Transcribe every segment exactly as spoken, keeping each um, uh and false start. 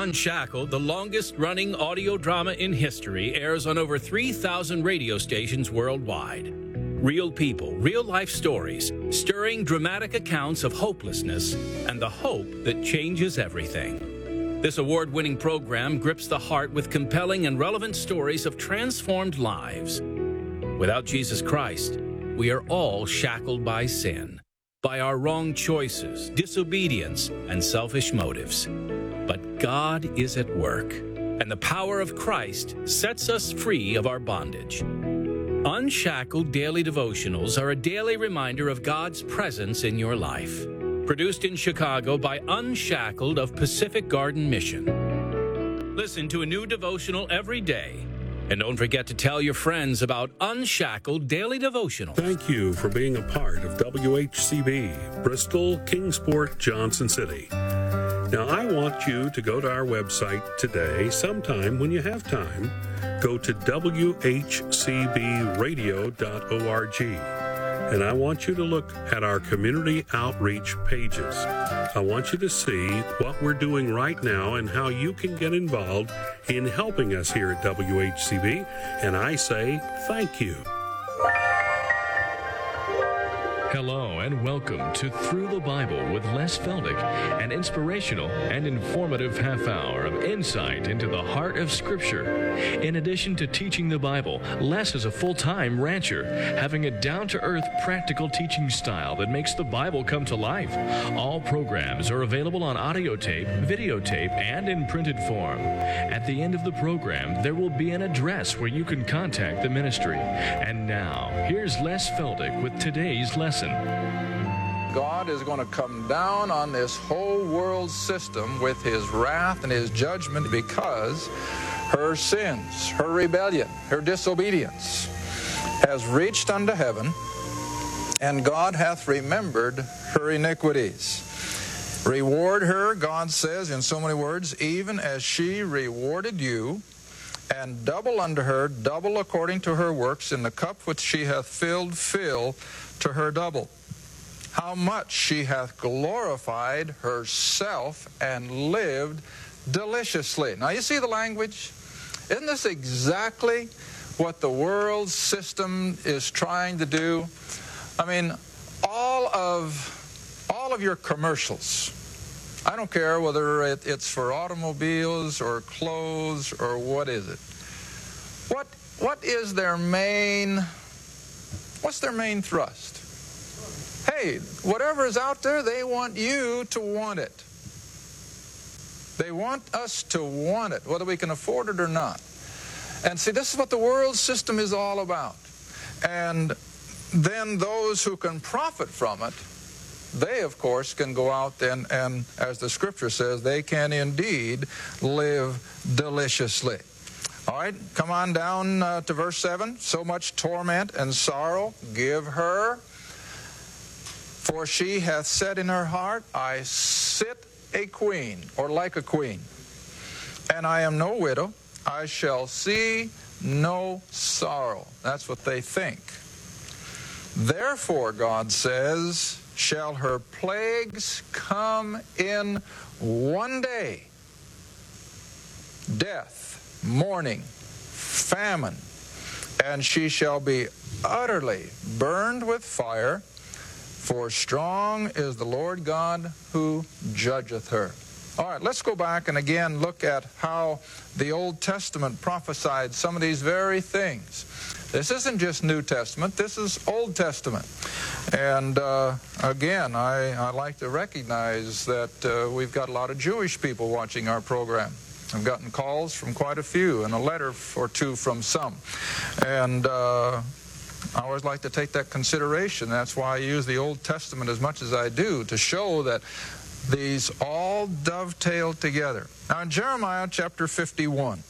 Unshackled, the longest-running audio drama in history, airs on over three thousand radio stations worldwide. Real people, real-life stories, stirring dramatic accounts of hopelessness and the hope that changes everything. This award-winning program grips the heart with compelling and relevant stories of transformed lives. Without Jesus Christ, we are all shackled by sin, by our wrong choices, disobedience, and selfish motives. But God is at work, and the power of Christ sets us free of our bondage. Unshackled Daily Devotionals are a daily reminder of God's presence in your life. Produced in Chicago by Unshackled of Pacific Garden Mission. Listen to a new devotional every day. And don't forget to tell your friends about Unshackled Daily Devotional. Thank you for being a part of W H C B, Bristol, Kingsport, Johnson City. Now, I want you to go to our website today, sometime when you have time. Go to w h c b radio dot org, and I want you to look at our community outreach pages. I want you to see what we're doing right now and how you can get involved in helping us here at W H C B, and I say thank you. Hello and welcome to Through the Bible with Les Feldick, an inspirational and informative half hour of insight into the heart of Scripture. In addition to teaching the Bible, Les is a full-time rancher, having a down-to-earth practical teaching style that makes the Bible come to life. All programs are available on audio tape, videotape, and in printed form. At the end of the program, there will be an address where you can contact the ministry. And now, here's Les Feldick with today's lesson. God is going to come down on this whole world system with his wrath and his judgment because her sins, her rebellion, her disobedience has reached unto heaven, and God hath remembered her iniquities. Reward her, God says in so many words, even as she rewarded you, and double unto her, double according to her works, in the cup which she hath filled, fill to her double. How much she hath glorified herself and lived deliciously. Now you see the language? Isn't this exactly what the world system is trying to do? I mean, all of all of your commercials, I don't care whether it, it's for automobiles or clothes or what is it. What what is their main what's their main thrust? Hey, whatever is out there, they want you to want it. They want us to want it, whether we can afford it or not. And see, this is what the world system is all about. And then those who can profit from it, they, of course, can go out and, and as the Scripture says, they can indeed live deliciously. All right, come on down uh, to verse seven. So much torment and sorrow give her, for she hath said in her heart, I sit a queen, or like a queen, and I am no widow. I shall see no sorrow. That's what they think. Therefore, God says, shall her plagues come in one day, death, mourning, famine, and she shall be utterly burned with fire, for strong is the Lord God who judgeth her. All right, let's go back and again look at how the Old Testament prophesied some of these very things. This isn't just New Testament, this is Old Testament. And uh, again, I, I like to recognize that uh, we've got a lot of Jewish people watching our program. I've gotten calls from quite a few and a letter or two from some. And uh, I always like to take that consideration. That's why I use the Old Testament as much as I do, to show that these all dovetail together. Now in Jeremiah chapter fifty-one,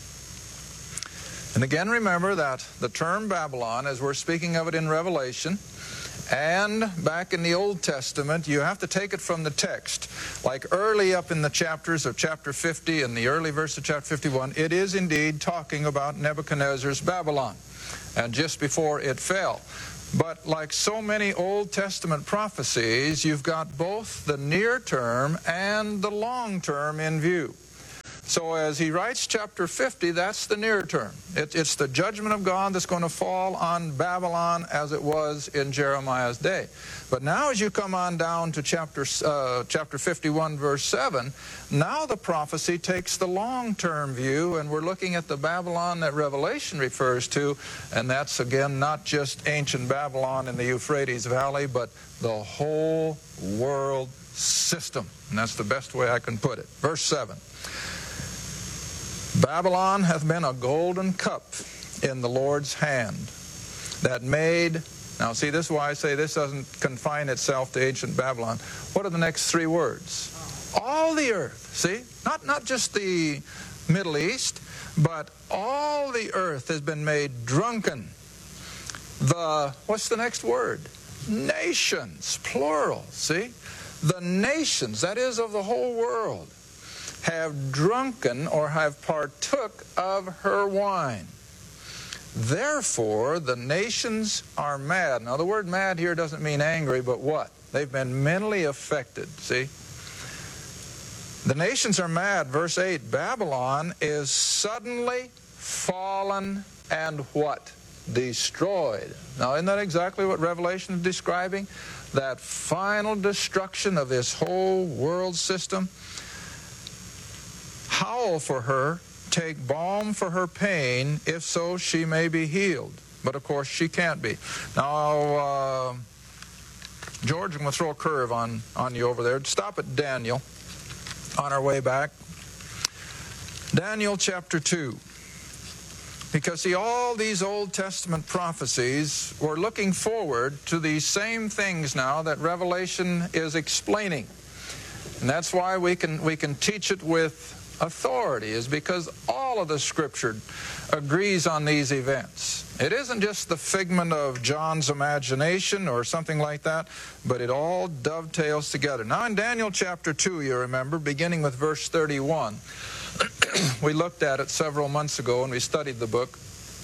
and again remember that the term Babylon, as we're speaking of it in Revelation, and back in the Old Testament, you have to take it from the text. Like early up in the chapters of chapter fifty and the early verse of chapter fifty-one, it is indeed talking about Nebuchadnezzar's Babylon, and just before it fell. But like so many Old Testament prophecies, you've got both the near term and the long term in view. So as he writes chapter fifty, that's the near term. It, it's the judgment of God that's going to fall on Babylon as it was in Jeremiah's day. But now as you come on down to chapter, uh, chapter fifty-one, verse seven, now the prophecy takes the long-term view, and we're looking at the Babylon that Revelation refers to, and that's, again, not just ancient Babylon in the Euphrates Valley, but the whole world system. And that's the best way I can put it. Verse seven. Babylon hath been a golden cup in the Lord's hand that made... Now see, this is why I say this doesn't confine itself to ancient Babylon. What are the next three words? All the earth. See? Not, not just the Middle East, but all the earth has been made drunken. The, what's the next word? Nations, plural. See? The nations, that is of the whole world, have drunken or have partook of her wine. Therefore, the nations are mad. Now, the word mad here doesn't mean angry, but what? They've been mentally affected, see? The nations are mad. Verse eight, Babylon is suddenly fallen and what? Destroyed. Now, isn't that exactly what Revelation is describing? That final destruction of this whole world system. Howl for her, take balm for her pain, if so she may be healed. But of course she can't be. Now, uh, George, I'm going to throw a curve on, on you over there. Stop at Daniel on our way back. Daniel chapter two. Because, see, all these Old Testament prophecies were looking forward to these same things now that Revelation is explaining. And that's why we can, we can teach it with authority, is because all of the Scripture agrees on these events. It isn't just the figment of John's imagination or something like that, but it all dovetails together. Now in Daniel chapter two, you remember, beginning with verse thirty-one, we looked at it several months ago when we studied the book,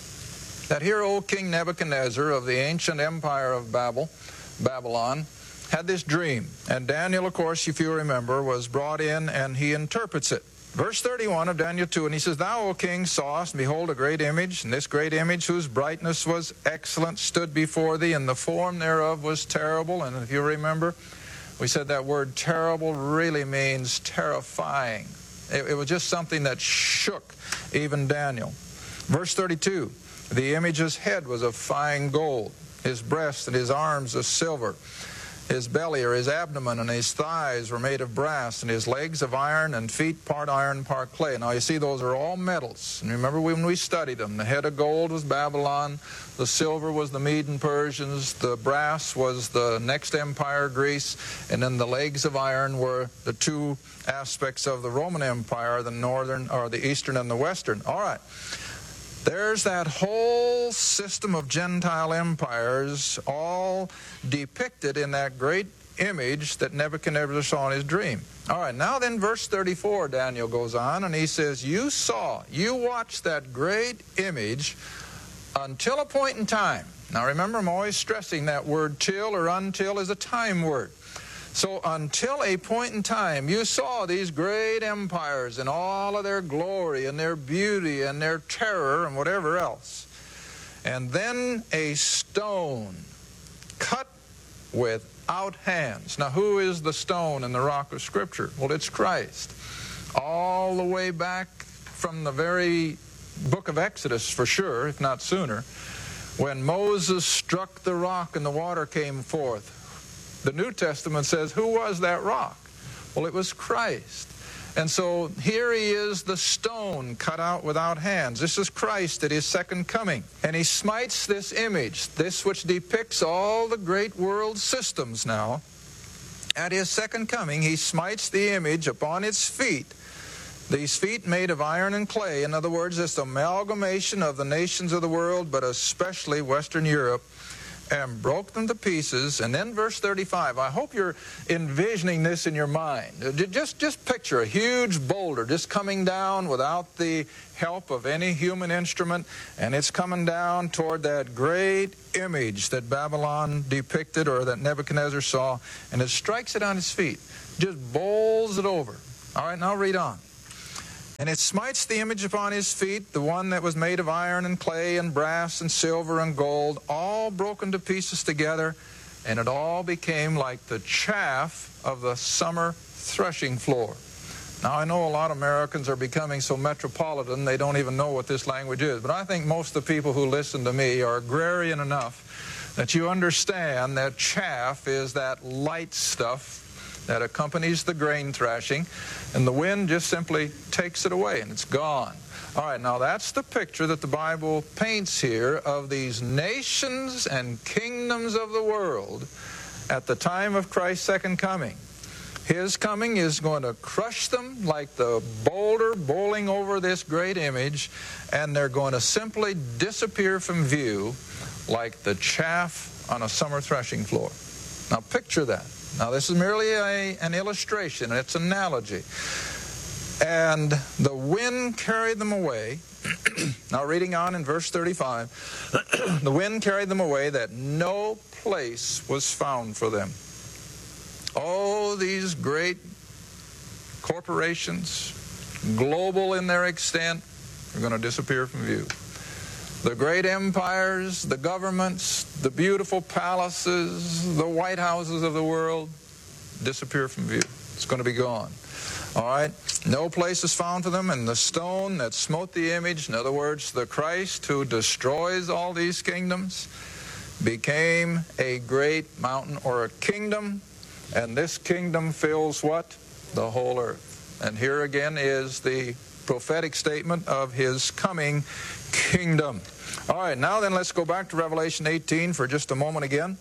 that here old King Nebuchadnezzar of the ancient empire of Babel, Babylon, had this dream. And Daniel, of course, if you remember, was brought in and he interprets it. Verse thirty-one of Daniel two, and he says, Thou, O king, sawest, and behold, a great image, and this great image, whose brightness was excellent, stood before thee, and the form thereof was terrible. And if you remember, we said that word terrible really means terrifying. It, it was just something that shook even Daniel. Verse thirty-two, the image's head was of fine gold, his breast and his arms of silver. His belly or his abdomen and his thighs were made of brass, and his legs of iron, and feet part iron, part clay. Now you see, those are all metals. And remember when we studied them, the head of gold was Babylon, the silver was the Mede and Persians, the brass was the next empire, Greece, and then the legs of iron were the two aspects of the Roman Empire, the northern, or the eastern and the western. All right. There's that whole system of Gentile empires all depicted in that great image that Nebuchadnezzar saw in his dream. All right, now then verse thirty-four, Daniel goes on, and he says, You saw, you watched that great image until a point in time. Now remember, I'm always stressing that word till or until is a time word. So until a point in time, you saw these great empires in all of their glory and their beauty and their terror and whatever else. And then a stone cut without hands. Now who is the stone in the rock of Scripture? Well, it's Christ. All the way back from the very book of Exodus, for sure, if not sooner, when Moses struck the rock and the water came forth. The New Testament says, who was that rock? Well, it was Christ. And so here he is, the stone cut out without hands. This is Christ at his second coming. And he smites this image, this which depicts all the great world systems now. At his second coming, he smites the image upon its feet. These feet made of iron and clay. In other words, this amalgamation of the nations of the world, but especially Western Europe, and broke them to pieces. And then verse thirty-five, I hope you're envisioning this in your mind. Just, just picture a huge boulder just coming down without the help of any human instrument, and it's coming down toward that great image that Babylon depicted, or that Nebuchadnezzar saw, and it strikes it on its feet, just bowls it over. All right, now read on. And it smites the image upon his feet, the one that was made of iron and clay and brass and silver and gold, all broken to pieces together, and it all became like the chaff of the summer threshing floor. Now, I know a lot of Americans are becoming so metropolitan they don't even know what this language is, but I think most of the people who listen to me are agrarian enough that you understand that chaff is that light stuff that accompanies the grain thrashing, and the wind just simply takes it away and it's gone. All right, now that's the picture that the Bible paints here of these nations and kingdoms of the world at the time of Christ's second coming. His coming is going to crush them like the boulder bowling over this great image, and they're going to simply disappear from view like the chaff on a summer threshing floor. Now picture that. Now this is merely a, an illustration, it's an analogy. And the wind carried them away. Now reading on in verse thirty-five, the wind carried them away that no place was found for them. Oh, these great corporations, global in their extent, are going to disappear from view. The great empires, the governments, the beautiful palaces, the White Houses of the world disappear from view. It's going to be gone. All right? No place is found for them, and the stone that smote the image, in other words, the Christ who destroys all these kingdoms, became a great mountain or a kingdom, and this kingdom fills what? The whole earth. And here again is the prophetic statement of his coming kingdom. All right, now then let's go back to Revelation eighteen for just a moment again.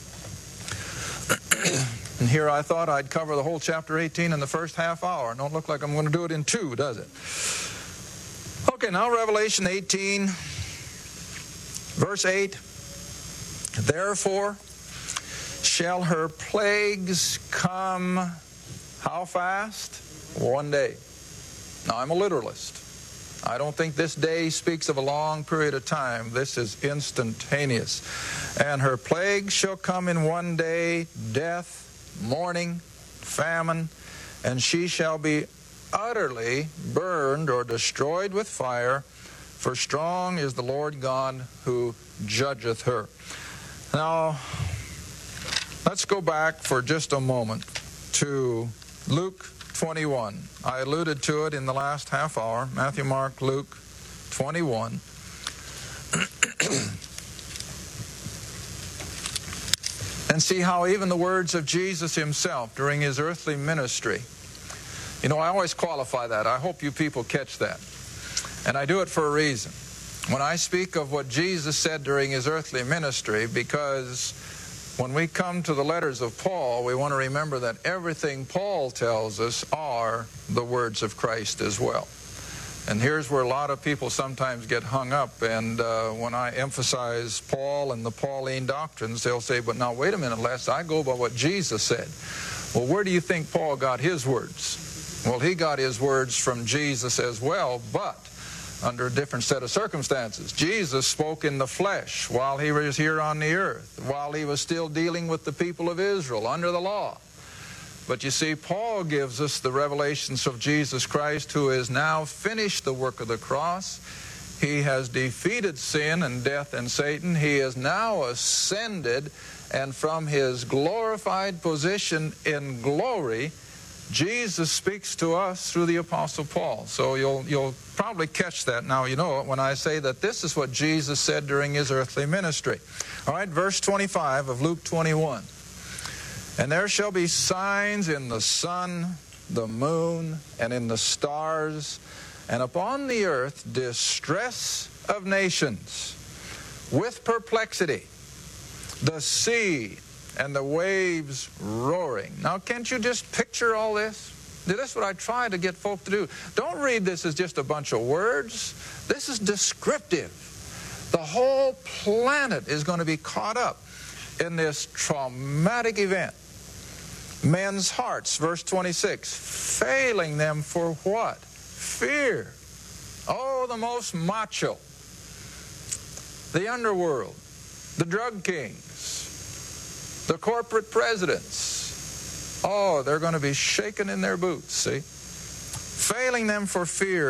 And here I thought I'd cover the whole chapter eighteen in the first half hour. Don't look like I'm going to do it in two, does it? Okay, now Revelation eighteen, verse eight. Therefore shall her plagues come, how fast? One day. Now, I'm a literalist. I don't think this day speaks of a long period of time. This is instantaneous. And her plagues shall come in one day, death, mourning, famine, and she shall be utterly burned or destroyed with fire, for strong is the Lord God who judgeth her. Now, let's go back for just a moment to Luke twenty-one. I alluded to it in the last half hour. Matthew, Mark, Luke twenty-one. And see how even the words of Jesus himself during his earthly ministry, you know, I always qualify that. I hope you people catch that. And I do it for a reason. When I speak of what Jesus said during his earthly ministry, because when we come to the letters of Paul, we want to remember that everything Paul tells us are the words of Christ as well. And here's where a lot of people sometimes get hung up. And uh, when I emphasize Paul and the Pauline doctrines, they'll say, but now wait a minute, Les, I go by what Jesus said. Well, where do you think Paul got his words? Well, he got his words from Jesus as well, but under a different set of circumstances. Jesus spoke in the flesh while he was here on the earth, while he was still dealing with the people of Israel under the law. But you see, Paul gives us the revelations of Jesus Christ, who has now finished the work of the cross. He has defeated sin and death and Satan. He is now ascended, and from his glorified position in glory, Jesus speaks to us through the Apostle Paul. So you'll, you'll probably catch that now, you know it, when I say that this is what Jesus said during his earthly ministry. All right, verse twenty-five of Luke twenty-one. And there shall be signs in the sun, the moon, and in the stars, and upon the earth distress of nations, with perplexity, the sea and the waves roaring. Now, can't you just picture all this? This is what I try to get folk to do. Don't read this as just a bunch of words. This is descriptive. The whole planet is going to be caught up in this traumatic event. Men's hearts, verse twenty-six, failing them for what? Fear. Oh, the most macho. The underworld. The drug kings. The corporate presidents. Oh, they're going to be shaken in their boots, see? failing them for fear